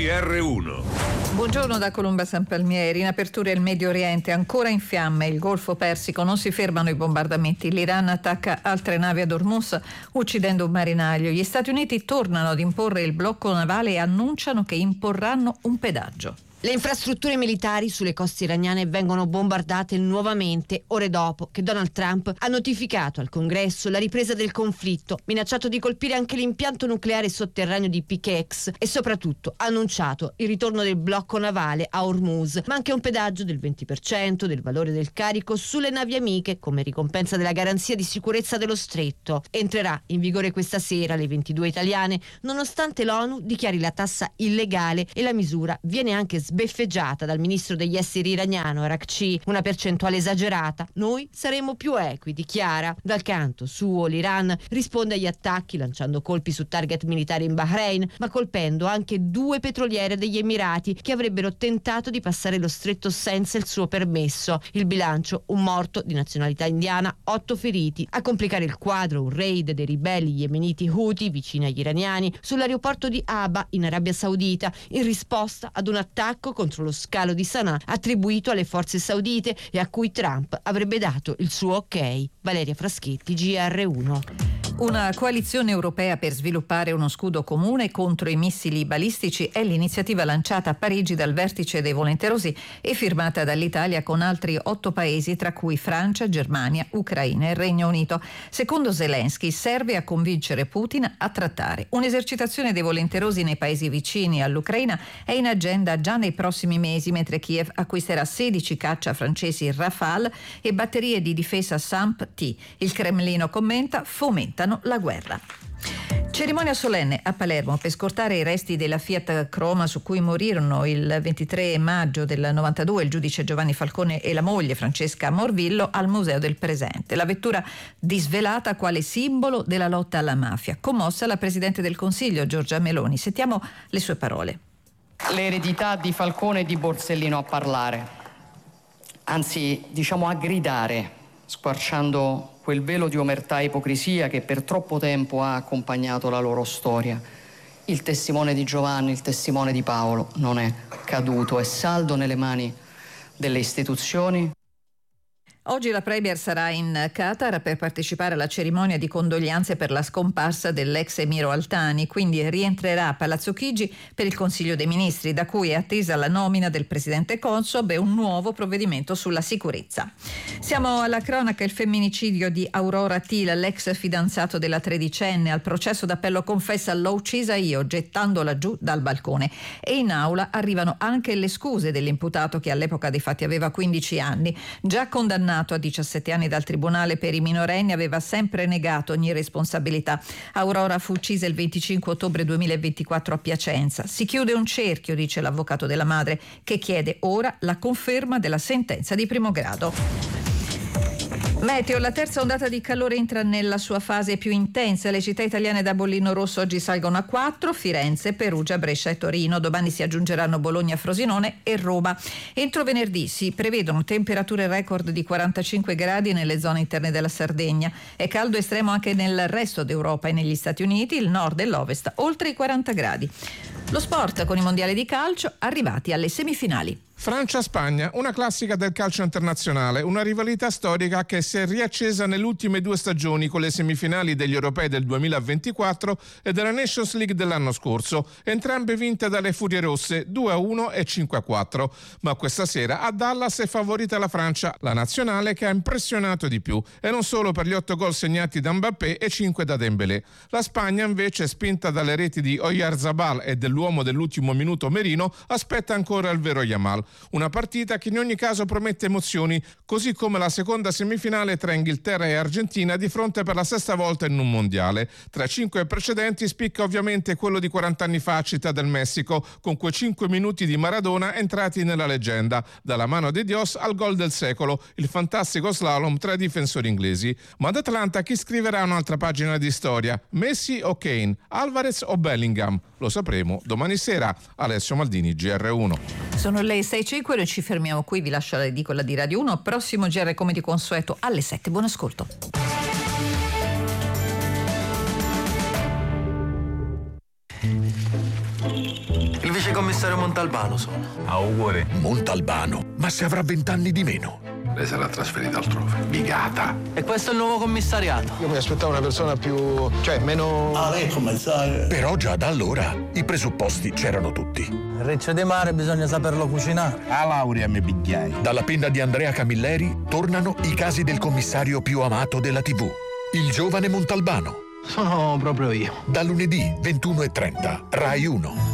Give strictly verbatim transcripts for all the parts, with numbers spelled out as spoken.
G R uno. Buongiorno da Colomba San Palmieri. In apertura il Medio Oriente ancora in fiamme, il Golfo Persico, non si fermano i bombardamenti. L'Iran attacca altre navi ad Hormuz uccidendo un marinaio. Gli Stati Uniti tornano ad imporre il blocco navale e annunciano che imporranno un pedaggio. Le infrastrutture militari sulle coste iraniane vengono bombardate nuovamente ore dopo che Donald Trump ha notificato al Congresso la ripresa del conflitto, minacciato di colpire anche l'impianto nucleare sotterraneo di P K X e soprattutto ha annunciato il ritorno del blocco navale a Hormuz, ma anche un pedaggio del venti per cento del valore del carico sulle navi amiche come ricompensa della garanzia di sicurezza dello stretto. Entrerà in vigore questa sera alle ventidue italiane, nonostante l'ONU dichiari la tassa illegale e la misura viene anche sbeffeggiata dal ministro degli esteri iraniano Araghchi, una percentuale esagerata. Noi saremo più equi, dichiara. Dal canto suo l'Iran risponde agli attacchi lanciando colpi su target militari in Bahrain, ma colpendo anche due petroliere degli Emirati che avrebbero tentato di passare lo stretto senza il suo permesso. Il bilancio: un morto di nazionalità indiana, otto feriti. A complicare il quadro un raid dei ribelli yemeniti Houthi vicini agli iraniani sull'aeroporto di Aba in Arabia Saudita in risposta ad un attacco contro lo scalo di Sana'a attribuito alle forze saudite e a cui Trump avrebbe dato il suo ok. Valeria Fraschetti, G R uno. Una coalizione europea per sviluppare uno scudo comune contro i missili balistici è l'iniziativa lanciata a Parigi dal vertice dei volenterosi e firmata dall'Italia con altri otto paesi, tra cui Francia, Germania, Ucraina e Regno Unito. Secondo Zelensky serve a convincere Putin a trattare. Un'esercitazione dei volenterosi nei paesi vicini all'Ucraina è in agenda già nei prossimi mesi, mentre Kiev acquisterà sedici caccia francesi Rafale e batterie di difesa S A M P-T. Il Cremlino commenta: fomentano la guerra. Cerimonia solenne a Palermo per scortare i resti della Fiat Croma su cui morirono il ventitré maggio del novantadue il giudice Giovanni Falcone e la moglie Francesca Morvillo al Museo del Presente. La vettura disvelata quale simbolo della lotta alla mafia. Commossa la Presidente del Consiglio Giorgia Meloni. Sentiamo le sue parole. L'eredità di Falcone e di Borsellino a parlare, anzi diciamo a gridare, squarciando quel velo di omertà e ipocrisia che per troppo tempo ha accompagnato la loro storia. Il testimone di Giovanni, il testimone di Paolo non è caduto, è saldo nelle mani delle istituzioni. Oggi la Premier sarà in Qatar per partecipare alla cerimonia di condoglianze per la scomparsa dell'ex emiro Altani, quindi rientrerà a Palazzo Chigi per il Consiglio dei Ministri, da cui è attesa la nomina del presidente Consob e un nuovo provvedimento sulla sicurezza. Siamo alla cronaca: il femminicidio di Aurora Tila, l'ex fidanzato della tredicenne, al processo d'appello confessa: l'ho uccisa io, gettandola giù dal balcone. E in aula arrivano anche le scuse dell'imputato, che all'epoca dei fatti aveva quindici anni, già condannato a diciassette anni dal tribunale per i minorenni, aveva sempre negato ogni responsabilità. Aurora fu uccisa il venticinque ottobre duemilaventiquattro a Piacenza. Si chiude un cerchio, dice l'avvocato della madre, che chiede ora la conferma della sentenza di primo grado. Meteo: la terza ondata di calore entra nella sua fase più intensa. Le città italiane da bollino rosso oggi salgono a quattro: Firenze, Perugia, Brescia e Torino. Domani si aggiungeranno Bologna, Frosinone e Roma. Entro venerdì si prevedono temperature record di quarantacinque gradi nelle zone interne della Sardegna. È caldo estremo anche nel resto d'Europa e negli Stati Uniti, il nord e l'ovest oltre i quaranta gradi. Lo sport con i mondiali di calcio arrivati alle semifinali. Francia-Spagna, una classica del calcio internazionale, una rivalità storica che si è riaccesa nelle ultime due stagioni con le semifinali degli europei del duemilaventiquattro e della Nations League dell'anno scorso, entrambe vinte dalle Furie Rosse due a uno e cinque a quattro. Ma questa sera a Dallas è favorita la Francia, la nazionale che ha impressionato di più, e non solo per gli otto gol segnati da Mbappé e cinque da Dembélé. La Spagna invece, spinta dalle reti di Oyarzabal e dell'uomo dell'ultimo minuto Merino, aspetta ancora il vero Yamal. Una partita che in ogni caso promette emozioni, così come la seconda semifinale tra Inghilterra e Argentina di fronte per la sesta volta in un mondiale. Tra i cinque precedenti spicca ovviamente quello di quaranta anni fa a Città del Messico, con quei cinque minuti di Maradona entrati nella leggenda, dalla mano di Dios al gol del secolo, il fantastico slalom tra i difensori inglesi. Ma ad Atlanta chi scriverà un'altra pagina di storia? Messi o Kane? Alvarez o Bellingham? Lo sapremo domani sera. Alessio Maldini, G R uno. Sono le sei e cinque, noi ci fermiamo qui, vi lascio l'edicola di Radio uno. Prossimo G R come di consueto alle sette. Buon ascolto. Il vicecommissario Montalbano sono. Auguri. Montalbano? Ma se avrà vent'anni di meno. Lei sarà trasferita altrove. Bigata. E questo è il nuovo commissariato. Io mi aspettavo una persona più... cioè meno... Ah, lei commissario. Però già da allora i presupposti c'erano tutti. Il riccio di mare bisogna saperlo cucinare. A laurea mi pigliai. Dalla penna di Andrea Camilleri tornano i casi del commissario più amato della tivù, il giovane Montalbano. Sono proprio io. Da lunedì ventuno e trenta, Rai uno.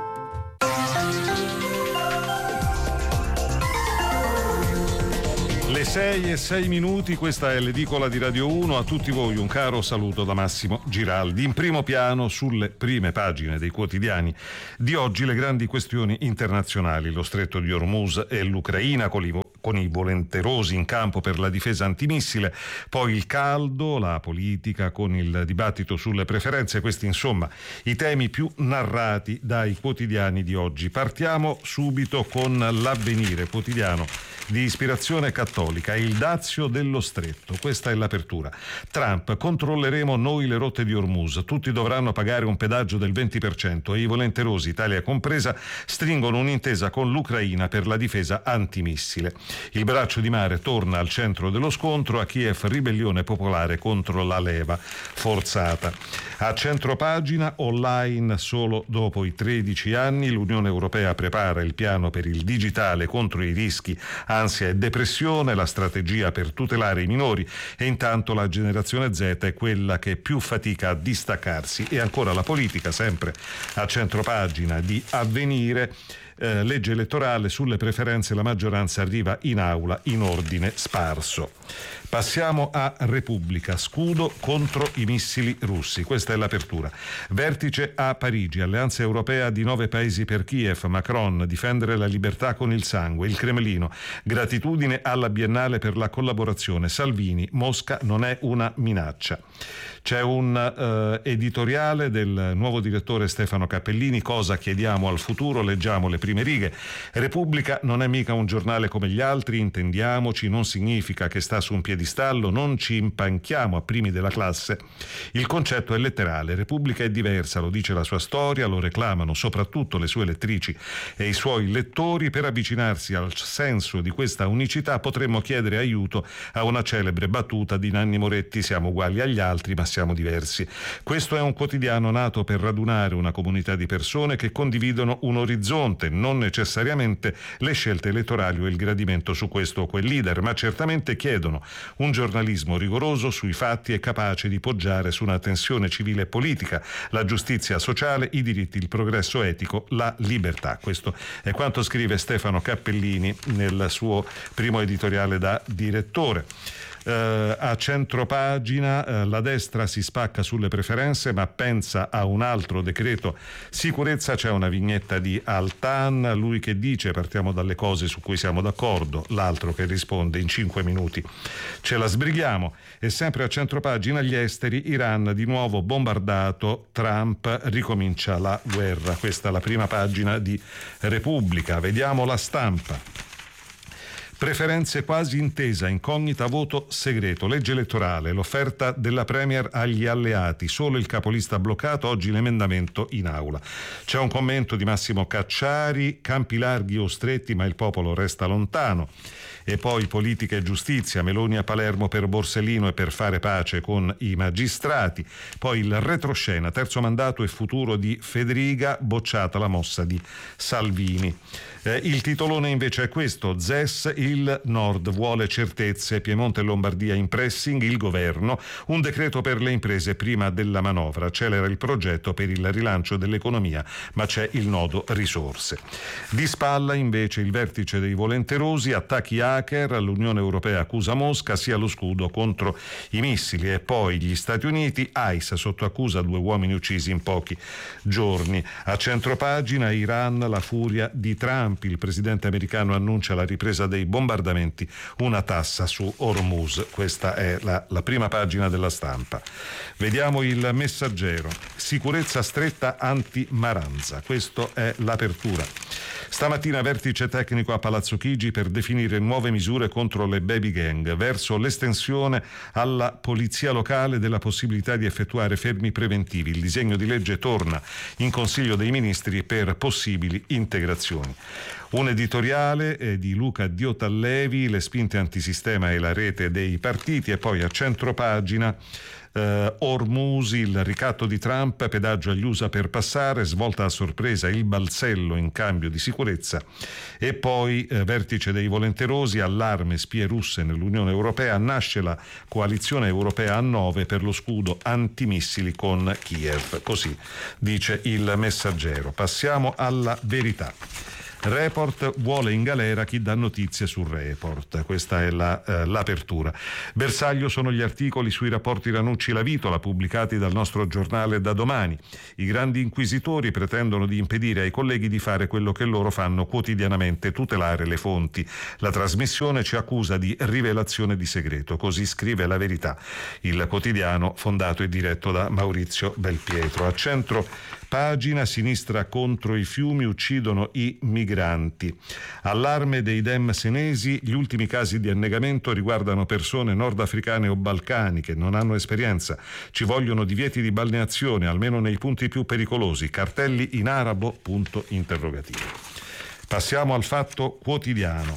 Le sei e sei minuti, questa è l'edicola di Radio uno. A tutti voi un caro saluto da Massimo Giraldi. In primo piano, sulle prime pagine dei quotidiani di oggi, le grandi questioni internazionali, lo stretto di Hormuz e l'Ucraina con i, con i volenterosi in campo per la difesa antimissile, poi il caldo, la politica con il dibattito sulle preferenze. Questi insomma i temi più narrati dai quotidiani di oggi. Partiamo subito con l'Avvenire, quotidiano di ispirazione cattolica, il dazio dello stretto. Questa è l'apertura. Trump: controlleremo noi le rotte di Hormuz, tutti dovranno pagare un pedaggio del venti per cento e i volenterosi, Italia compresa, stringono un'intesa con l'Ucraina per la difesa antimissile. Il braccio di mare torna al centro dello scontro, a Kiev ribellione popolare contro la leva forzata. A centropagina, online solo dopo i tredici anni, l'Unione Europea prepara il piano per il digitale contro i rischi ansia e depressione, la strategia per tutelare i minori, e intanto la generazione Z è quella che più fatica a distaccarsi. E ancora la politica, sempre a centropagina di Avvenire. Eh, legge elettorale sulle preferenze, la maggioranza arriva in aula in ordine sparso. Passiamo a Repubblica, scudo contro i missili russi. Questa è l'apertura. Vertice a Parigi, alleanza europea di nove paesi per Kiev, Macron: difendere la libertà con il sangue. Il Cremlino: gratitudine alla Biennale per la collaborazione. Salvini: Mosca non è una minaccia. C'è un uh, editoriale del nuovo direttore Stefano Cappellini, cosa chiediamo al futuro, leggiamo le prime righe. Repubblica non è mica un giornale come gli altri, intendiamoci, non significa che sta su un piedistallo, non ci impanchiamo a primi della classe. Il concetto è letterale, Repubblica è diversa, lo dice la sua storia, lo reclamano soprattutto le sue lettrici e i suoi lettori. Per avvicinarsi al senso di questa unicità potremmo chiedere aiuto a una celebre battuta di Nanni Moretti: siamo uguali agli altri ma siamo diversi. Questo è un quotidiano nato per radunare una comunità di persone che condividono un orizzonte, non necessariamente le scelte elettorali o il gradimento su questo o quel leader, ma certamente chiedono un giornalismo rigoroso sui fatti e capace di poggiare su una tensione civile e politica, la giustizia sociale, i diritti, il progresso etico, la libertà. Questo è quanto scrive Stefano Cappellini nel suo primo editoriale da direttore. Uh, a centropagina uh, la destra si spacca sulle preferenze ma pensa a un altro decreto sicurezza. C'è una vignetta di Altan, lui che dice: partiamo dalle cose su cui siamo d'accordo, l'altro che risponde: in cinque minuti ce la sbrighiamo. E sempre a centropagina gli esteri, Iran di nuovo bombardato, Trump ricomincia la guerra. Questa è la prima pagina di Repubblica. Vediamo La Stampa. Preferenze quasi intesa, incognita voto segreto, legge elettorale, l'offerta della Premier agli alleati, solo il capolista bloccato, oggi l'emendamento in aula. C'è un commento di Massimo Cacciari: campi larghi o stretti ma il popolo resta lontano. E poi politica e giustizia, Meloni a Palermo per Borsellino e per fare pace con i magistrati. Poi il retroscena, terzo mandato e futuro di Federica, bocciata la mossa di Salvini. Eh, il titolone invece è questo: Z E S, il Nord vuole certezze, Piemonte e Lombardia in pressing, il governo, un decreto per le imprese prima della manovra, accelera il progetto per il rilancio dell'economia, ma c'è il nodo risorse. Di spalla invece il vertice dei volenterosi, attacchi hacker, l'Unione Europea accusa Mosca, sia lo scudo contro i missili. E poi gli Stati Uniti, I C E sotto accusa, due uomini uccisi in pochi giorni. A centropagina Iran, la furia di Trump, il presidente americano annuncia la ripresa dei bombardamenti, una tassa su Hormuz. Questa è la, la prima pagina della Stampa. Vediamo il Messaggero, sicurezza stretta anti-Maranza, questo è l'apertura. Stamattina vertice tecnico a Palazzo Chigi per definire nuove misure contro le baby gang, verso l'estensione alla polizia locale della possibilità di effettuare fermi preventivi. Il disegno di legge torna in Consiglio dei Ministri per possibili integrazioni. Un editoriale di Luca Diotallevi, le spinte antisistema e la rete dei partiti, e poi a centropagina Uh, Hormuz, il ricatto di Trump, pedaggio agli U S A per passare, svolta a sorpresa il balzello in cambio di sicurezza, e poi uh, vertice dei volenterosi, allarme spie russe nell'Unione Europea, nasce la coalizione europea a nove per lo scudo antimissili con Kiev, così dice il Messaggero. Passiamo alla Verità. Report vuole in galera chi dà notizie sul Report. Questa è la, eh, l'apertura. Bersaglio sono gli articoli sui rapporti Ranucci-Lavitola pubblicati dal nostro giornale da domani. I grandi inquisitori pretendono di impedire ai colleghi di fare quello che loro fanno quotidianamente, tutelare le fonti. La trasmissione ci accusa di rivelazione di segreto, così scrive La Verità, il quotidiano fondato e diretto da Maurizio Belpietro. A centro pagina, sinistra contro i fiumi, uccidono i migranti. Allarme dei Dem senesi, gli ultimi casi di annegamento riguardano persone nordafricane o balcaniche, non hanno esperienza. Ci vogliono divieti di balneazione, almeno nei punti più pericolosi. Cartelli in arabo, punto interrogativo. Passiamo al Fatto Quotidiano.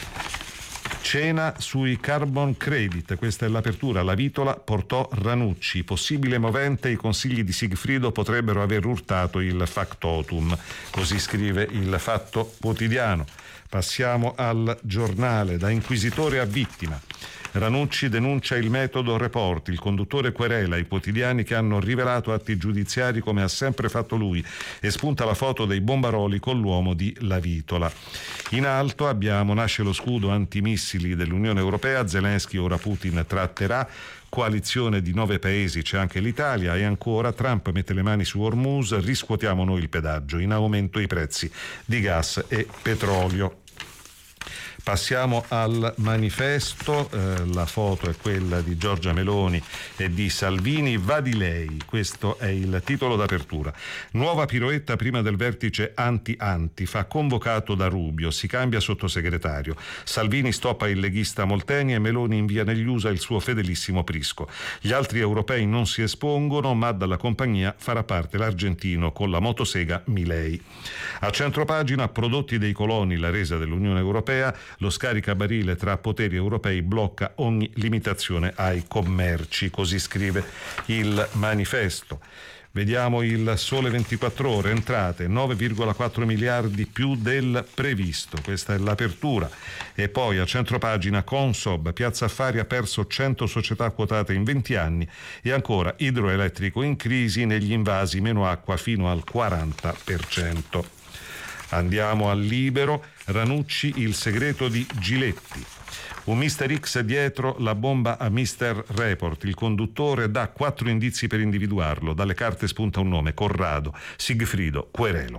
Cena sui carbon credit, questa è l'apertura. Lavitola portò Ranucci, possibile movente, i consigli di Sigfrido potrebbero aver urtato il factotum, così scrive il Fatto Quotidiano. Passiamo al Giornale, da inquisitore a vittima. Ranucci denuncia il metodo Report, il conduttore querela i quotidiani che hanno rivelato atti giudiziari come ha sempre fatto lui, e spunta la foto dei bombaroli con l'uomo di Lavitola. In alto abbiamo nasce lo scudo antimissili dell'Unione Europea, Zelensky ora Putin tratterà, coalizione di nove paesi, c'è anche l'Italia, e ancora Trump mette le mani su Hormuz, riscuotiamo noi il pedaggio, in aumento i prezzi di gas e petrolio. Passiamo al Manifesto, eh, la foto è quella di Giorgia Meloni e di Salvini, va di lei, questo è il titolo d'apertura. Nuova piroetta prima del vertice anti-Antifa, convocato da Rubio, si cambia sottosegretario. Salvini stoppa il leghista Molteni e Meloni invia negli U S A il suo fedelissimo Prisco. Gli altri europei non si espongono, ma dalla compagnia farà parte l'argentino con la motosega Milei. A centropagina, prodotti dei coloni, la resa dell'Unione Europea, lo scaricabarile tra poteri europei blocca ogni limitazione ai commerci, così scrive il Manifesto. Vediamo il Sole ventiquattro Ore, entrate nove virgola quattro miliardi più del previsto, questa è l'apertura. E poi a centropagina Consob, Piazza Affari ha perso cento società quotate in venti anni, e ancora idroelettrico in crisi, negli invasi meno acqua fino al quaranta per cento. Andiamo al Libero, Ranucci il segreto di Giletti. Un mister X dietro la bomba a mister Report, il conduttore dà quattro indizi per individuarlo, dalle carte spunta un nome, Corrado, Sigfrido, Querelo.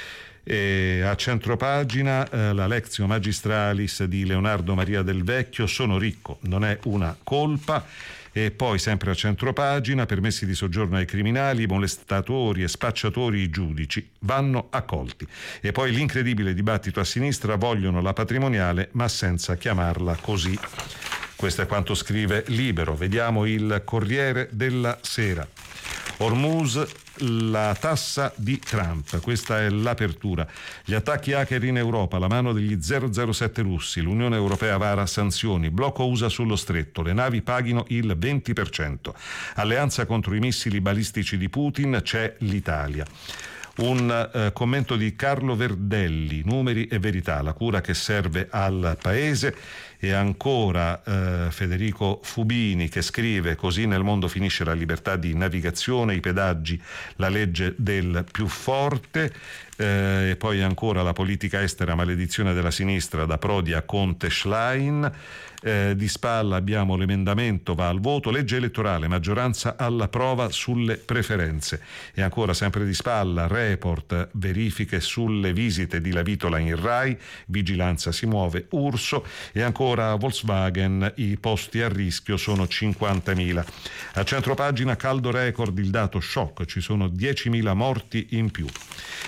E a centropagina eh, la Lectio Magistralis di Leonardo Maria Del Vecchio, sono ricco, non è una colpa. E poi sempre a centropagina, permessi di soggiorno ai criminali, molestatori e spacciatori i giudici vanno accolti. E poi l'incredibile dibattito a sinistra, vogliono la patrimoniale ma senza chiamarla così. Questo è quanto scrive Libero. Vediamo il Corriere della Sera. Hormuz, la tassa di Trump, questa è l'apertura. Gli attacchi hacker in Europa, la mano degli zero zero sette russi, l'Unione Europea vara sanzioni, blocco U S A sullo stretto, le navi paghino il venti per cento. Alleanza contro i missili balistici di Putin, c'è l'Italia. Un eh, commento di Carlo Verdelli, numeri e verità, la cura che serve al paese. E ancora eh, Federico Fubini che scrive: così nel mondo finisce la libertà di navigazione, i pedaggi, la legge del più forte. Eh, e poi ancora la politica estera, maledizione della sinistra, da Prodi a Conte Schlein. Eh, di spalla abbiamo l'emendamento, va al voto, legge elettorale, maggioranza alla prova sulle preferenze. E ancora sempre di spalla Report, verifiche sulle visite di Lavitola in Rai, vigilanza si muove, Urso. E ancora Volkswagen, i posti a rischio sono cinquantamila. A centropagina caldo record, il dato shock, ci sono diecimila morti in più.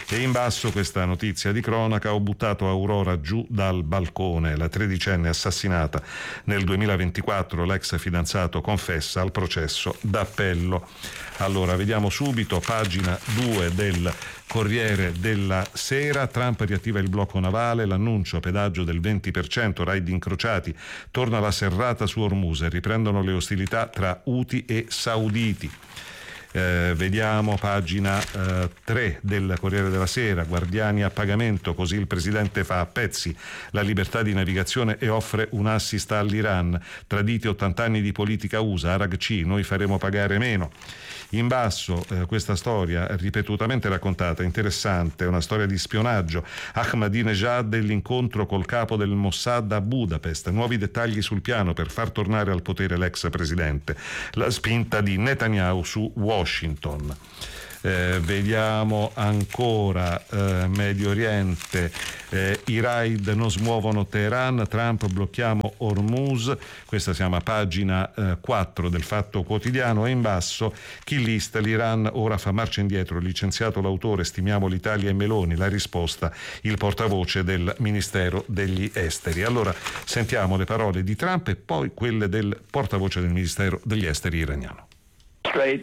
E in basso questa notizia di cronaca: ho buttato Aurora giù dal balcone. La tredicenne assassinata nel duemilaventiquattro, l'ex fidanzato confessa al processo d'appello. Allora, vediamo subito, pagina due del Corriere della Sera. Trump riattiva il blocco navale, l'annuncio pedaggio del venti per cento, raid incrociati, torna la serrata su Hormuz, riprendono le ostilità tra Houthi e Sauditi. Eh, vediamo pagina eh, tre del Corriere della Sera, guardiani a pagamento, così il presidente fa a pezzi la libertà di navigazione e offre un assist all'Iran, traditi ottanta anni di politica U S A, Aragci, noi faremo pagare meno. In basso eh, questa storia ripetutamente raccontata, interessante, una storia di spionaggio, Ahmadinejad e l'incontro col capo del Mossad a Budapest, nuovi dettagli sul piano per far tornare al potere l'ex presidente, la spinta di Netanyahu su Washington. Eh, vediamo ancora eh, Medio Oriente, eh, i raid non smuovono Teheran, Trump blocchiamo Hormuz, questa siamo a pagina eh, quattro del Fatto Quotidiano. E in basso kill list, l'Iran ora fa marcia indietro, licenziato l'autore, stimiamo l'Italia e Meloni, la risposta il portavoce del Ministero degli Esteri. Allora sentiamo le parole di Trump e poi quelle del portavoce del Ministero degli Esteri iraniano. Straight.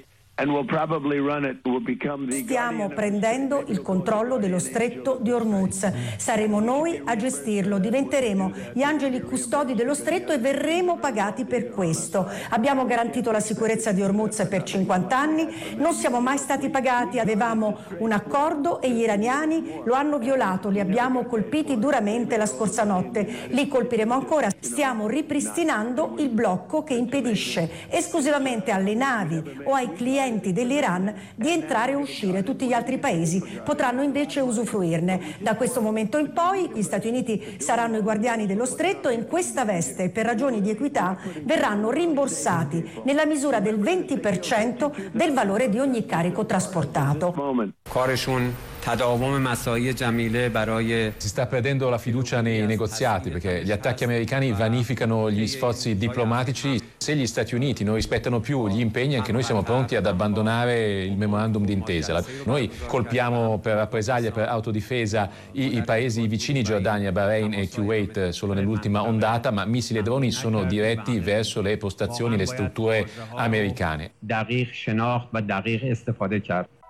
Stiamo prendendo il controllo dello stretto di Hormuz. Saremo noi a gestirlo, diventeremo gli angeli custodi dello stretto e verremo pagati per questo. Abbiamo garantito la sicurezza di Hormuz per cinquanta anni, non siamo mai stati pagati, avevamo un accordo e gli iraniani lo hanno violato, li abbiamo colpiti duramente la scorsa notte, li colpiremo ancora. Stiamo ripristinando il blocco che impedisce esclusivamente alle navi o ai clienti dell'Iran di entrare e uscire. Tutti gli altri paesi potranno invece usufruirne. Da questo momento in poi gli Stati Uniti saranno i guardiani dello stretto e in questa veste, per ragioni di equità, verranno rimborsati nella misura del venti per cento del valore di ogni carico trasportato. Si sta perdendo la fiducia nei negoziati perché gli attacchi americani vanificano gli sforzi diplomatici. Se gli Stati Uniti non rispettano più gli impegni, anche noi siamo pronti ad abbandonare il memorandum d'intesa. Noi colpiamo per rappresaglia, per autodifesa i, i paesi vicini, Giordania, Bahrain e Kuwait, solo nell'ultima ondata, ma missili e droni sono diretti verso le postazioni, le strutture americane.